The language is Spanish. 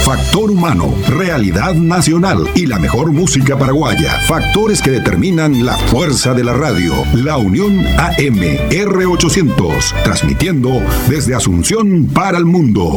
Factor humano, realidad nacional y la mejor música paraguaya. Factores que determinan la fuerza de la radio. La Unión AM R800, transmitiendo desde Asunción para el mundo.